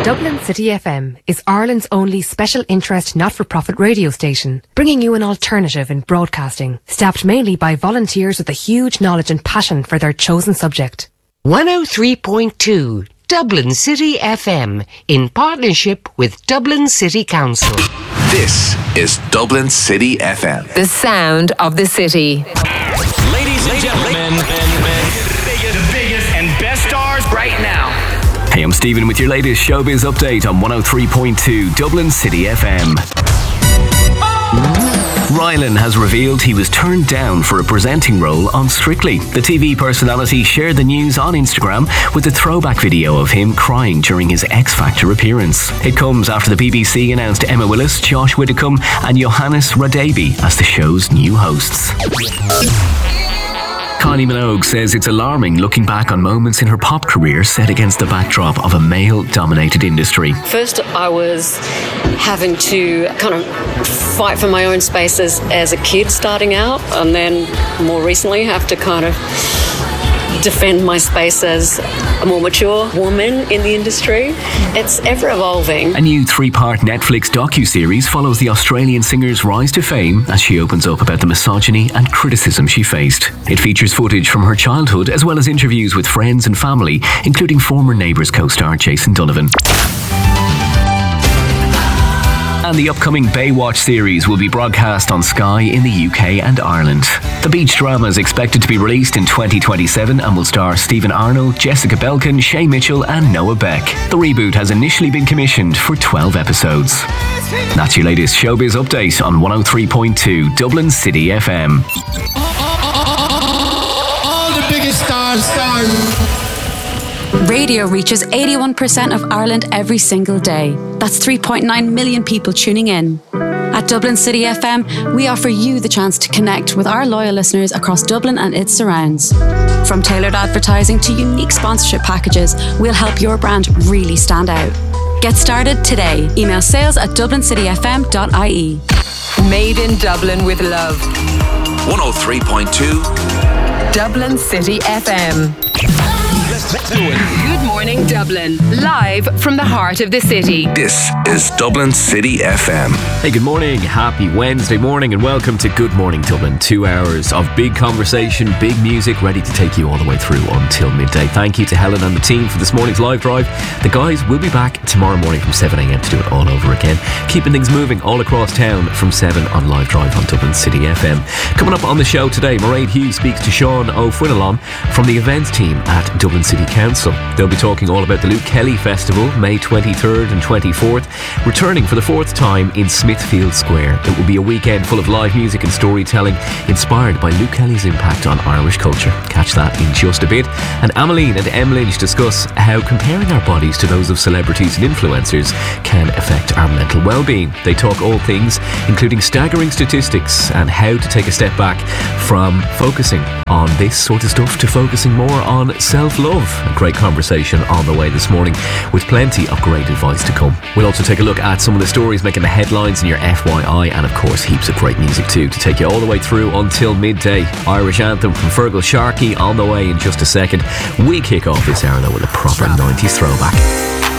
Dublin City FM is Ireland's only special interest not-for-profit radio station, bringing you an alternative in broadcasting, staffed mainly by volunteers with a huge knowledge and passion for their chosen subject. 103.2 Dublin City FM in partnership with Dublin City Council. This is Dublin City FM. The sound of the city. Ladies and gentlemen, the biggest and best stars right now. Hey, I'm Stephen with your latest showbiz update on 103.2 Dublin City FM. Rylan has revealed he was turned down for a presenting role on Strictly. The TV personality shared the news on Instagram with a throwback video of him crying during his X Factor appearance. It comes after the BBC announced Emma Willis, Josh Widdicombe and Johannes Radaby as the show's new hosts. Kylie Minogue says it's alarming looking back on moments in her pop career set against the backdrop of a male-dominated industry. First, I was having to kind of fight for my own spaces as a kid starting out, and then more recently have to kind of defend my space as a more mature woman in the industry. It's ever evolving. A new 3-part Netflix docu-series follows the Australian singer's rise to fame as she opens up about the misogyny and criticism she faced. It features footage from her childhood as well as interviews with friends and family, including former Neighbours co-star Jason Donovan. And the upcoming Baywatch series will be broadcast on Sky in the UK and Ireland. The beach drama is expected to be released in 2027 and will star Stephen Arnold, Jessica Belkin, Shay Mitchell and Noah Beck. The reboot has initially been commissioned for 12 episodes. That's your latest showbiz update on 103.2 Dublin City FM. All the biggest stars. Radio reaches 81% of Ireland every single day. That's 3.9 million people tuning in. At Dublin City FM, we offer you the chance to connect with our loyal listeners across Dublin and its surrounds. From tailored advertising to unique sponsorship packages, we'll help your brand really stand out. Get started today. Email sales@dublincityfm.ie. Made in Dublin with love. 103.2 Dublin City FM. Good morning, Dublin. Live from the heart of the city. This is Dublin City FM. Hey, good morning. Happy Wednesday morning and welcome to Good Morning Dublin. 2 hours of big conversation, big music, ready to take you all the way through until midday. Thank you to Helen and the team for this morning's live drive. The guys will be back tomorrow morning from 7 a.m. to do it all over again. Keeping things moving all across town from 7 on live drive on Dublin City FM. Coming up on the show today, Mairead Hughes speaks to Sean O'Fuinalon from the events team at Dublin City Council. They'll be talking all about the Luke Kelly Festival, May 23rd and 24th, returning for the 4th time in Smithfield Square. It will be a weekend full of live music and storytelling inspired by Luke Kelly's impact on Irish culture. Catch that in just a bit. And Ameline and Em Lynch discuss how comparing our bodies to those of celebrities and influencers can affect our mental well-being. They talk all things, including staggering statistics and how to take a step back from focusing on this sort of stuff to focusing more on self-love. A great conversation on the way this morning with plenty of great advice to come. We'll also take a look at some of the stories making the headlines in your FYI and of course heaps of great music too to take you all the way through until midday. Irish anthem from Fergal Sharkey on the way in just a second. We kick off this hour though with a proper 90s throwback.